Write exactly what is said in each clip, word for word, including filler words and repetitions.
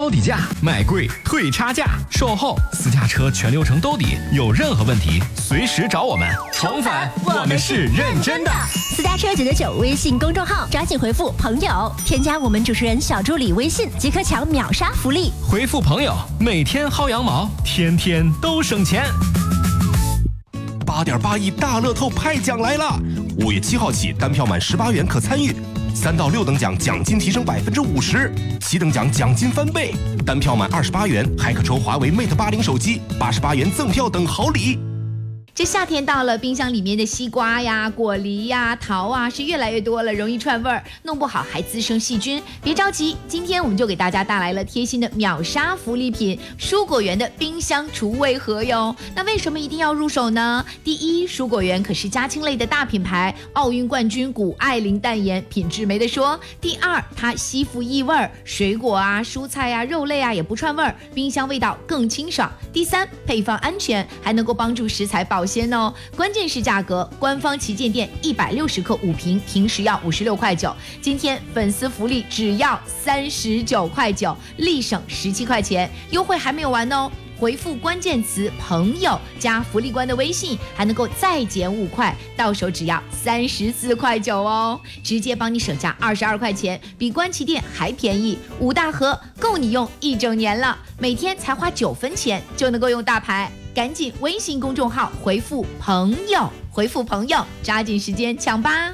包底价，买贵退差价，售后私家车全流程兜底，有任何问题随时找我们。重返，我们是认真的。 私家车九九九微信公众号，抓紧回复朋友，添加我们主持人小助理微信，即可抢秒杀福利。 回复朋友，每天薅羊毛，天天都省钱。 八点八亿大乐透派奖来了！五月七号起，单票满十八元可参与。三到六等奖奖金提升百分之五十，七等奖奖金翻倍，单票满二十八元还可抽华为 Mate 八零手机，八十八元赠票等好礼。 这夏天到了，冰箱里面的西瓜呀、果梨呀、桃啊是越来越多了，容易串味儿，弄不好还滋生细菌。别着急，今天我们就给大家带来了贴心的秒杀福利品——蔬果园的冰箱除味盒哟。那为什么一定要入手呢？第一，蔬果园可是家禽类的大品牌，奥运冠军谷爱凌淡盐，品质没得说。第二，它吸附异味儿，水果啊、蔬菜啊、肉类啊也不串味儿，冰箱味道更清爽。第三，配方安全，还能够帮助食材保鲜哦，关键是价格，官方旗舰店一百六十克五瓶，平时要五十六块九，今天粉丝福利只要三十九块九，立省十七块钱，优惠还没有完哦。回复关键词朋友加福利官的微信，还能够再减五块，到手只要三十四块九哦，直接帮你省下二十二块钱，比官旗店还便宜，五大盒够你用一整年了，每天才花九分钱就能够用大牌，赶紧微信公众号回复朋友，回复朋友，抓紧时间抢吧。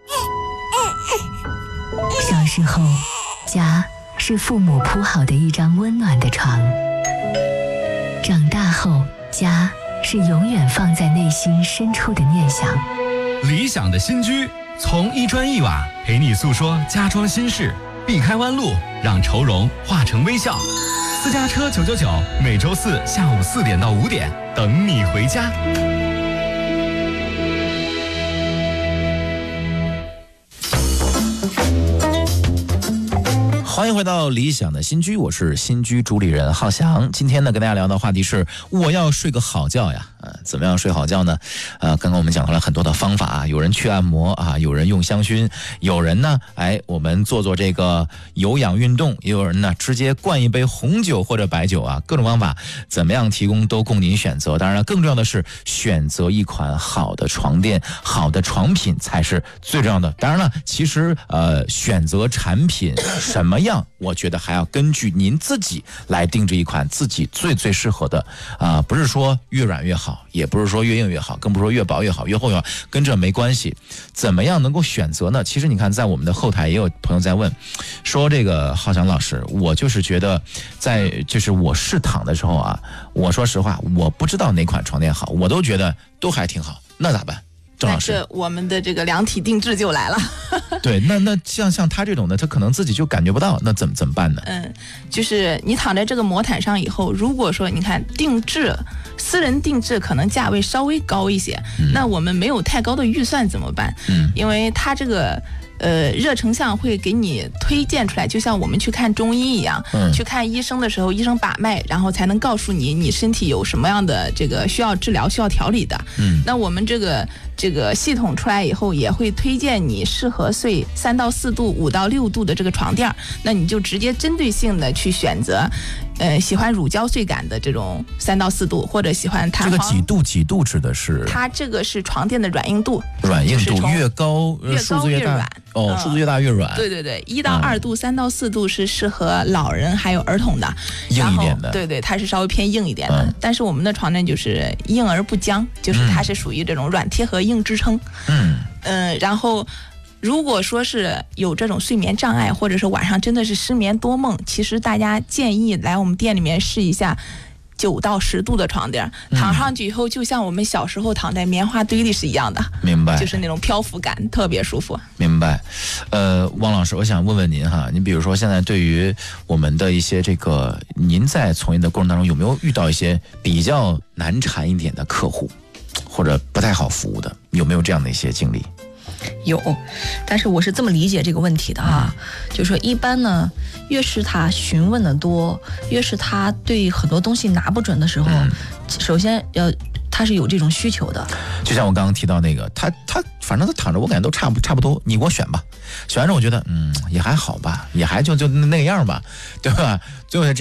小时候，家是父母铺好的一张温暖的床。长大后，家是永远放在内心深处的念想。 理想的新居，从一砖一瓦陪你诉说家装心事，避开弯路，让愁容化成微笑。私家车九九九，每周四下午四点到五点，等你回家。 欢迎回到理想的新居，我是新居主理人浩翔。今天呢，跟大家聊的话题是我要睡个好觉呀。呃，怎么样睡好觉呢？呃，刚刚我们讲到了很多的方法啊，有人去按摩啊，有人用香薰，有人呢，哎，我们做做这个有氧运动，也有人呢直接灌一杯红酒或者白酒啊，各种方法怎么样提供都供您选择。当然了，更重要的是选择一款好的床垫、好的床品才是最重要的。当然了，其实呃，选择产品什么样，我觉得还要根据您自己来定制一款自己最最适合的啊、呃，不是说越软越好，也不是说越硬越好，更不是说越薄越好，越厚越好，跟这没关系。怎么样能够选择呢？其实你看，在我们的后台也有朋友在问，说这个浩翔老师，我就是觉得在就是我试躺的时候啊，我说实话，我不知道哪款床垫好，我都觉得都还挺好，那咋办？郑老师， 这我们的这个量体定制就来了。 对，那那像像他这种的，他可能自己就感觉不到，那怎么怎么办呢？ 嗯，就是你躺在这个魔毯上以后，如果说你看定制，私人定制可能价位稍微高一些，嗯、那我们没有太高的预算怎么办？嗯，因为他这个。呃，热成像会给你推荐出来，就像我们去看中医一样，嗯、去看医生的时候，医生把脉，然后才能告诉你你身体有什么样的这个需要治疗、需要调理的。嗯，那我们这个这个系统出来以后，也会推荐你适合睡三到四度、五到六度的这个床垫，那你就直接针对性的去选择。呃，喜欢乳胶睡感的这种三到四度，或者喜欢弹簧。 这个几度几度指的是？ 它这个是床垫的软硬度， 软硬度越高， 越高越软。 哦，数字越大越软。 对对对，一到二度、三到四度是适合老人还有儿童的， 硬一点的。 对对，它是稍微偏硬一点的。但是我们的床垫就是硬而不僵，就是它是属于这种软贴合硬支撑。嗯嗯，然后。如果说是有这种睡眠障碍，或者是晚上真的是失眠多梦，其实大家建议来我们店里面试一下九到十度的床垫，躺上去以后就像我们小时候躺在棉花堆里是一样的， 明白？ 就是那种漂浮感，特别舒服。 明白。呃，汪老师，我想问问您哈，您比如说现在对于我们的一些这个，您在从业的过程当中有没有遇到一些比较难缠一点的客户，或者不太好服务的，有没有这样的一些经历？ 有，但是我是这么理解这个问题的啊，嗯、就是说一般呢，越是他询问的多，越是他对很多东西拿不准的时候，嗯、首先要他是有这种需求的。 就像我刚刚提到那个，他他反正他躺着，我感觉都差不差不多，你给我选吧。选完之后我觉得，嗯，也还好吧，也还就就那样吧，对吧？最后